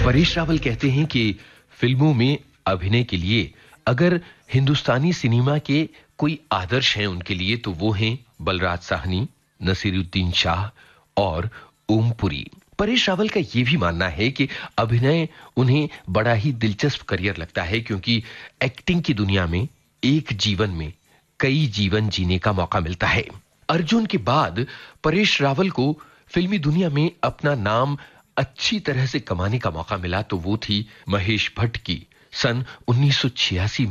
परेश रावल कहते हैं कि फिल्मों में अभिनय के लिए अगर हिंदुस्तानी सिनेमा के कोई आदर्श हैं उनके लिए तो वो हैं बलराज साहनी, नसीरुद्दीन शाह और ओम पुरी। परेश रावल का ये भी मानना है कि अभिनय उन्हें बड़ा ही दिलचस्प करियर लगता है क्योंकि एक्टिंग की दुनिया में एक जीवन में कई जीवन जीने का मौका मिलता है। अर्जुन के बाद परेश रावल को फिल्मी दुनिया में अपना नाम अच्छी तरह से कमाने का मौका मिला तो वो थी महेश भट्ट की सन 1986 में